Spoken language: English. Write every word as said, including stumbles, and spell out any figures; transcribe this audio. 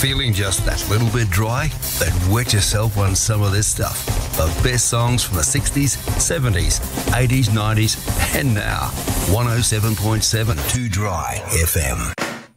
Feeling just that little bit dry? Then wet yourself on some of this stuff. The best songs from the sixties, seventies, eighties, nineties, and now. one oh seven point seven Too Dry F M.